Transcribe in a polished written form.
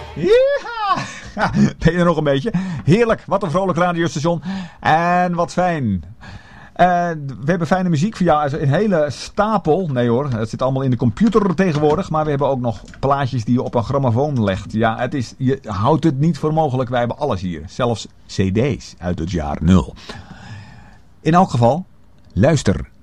Ja, ben je er nog een beetje? Heerlijk, wat een vrolijk radiostation. En wat fijn. We hebben fijne muziek voor jou. Een hele stapel. Nee hoor, het zit allemaal in de computer tegenwoordig. Maar we hebben ook nog plaatjes die je op een grammofoon legt. Ja, je houdt het niet voor mogelijk. Wij hebben alles hier. Zelfs cd's uit het jaar 0. In elk geval, luister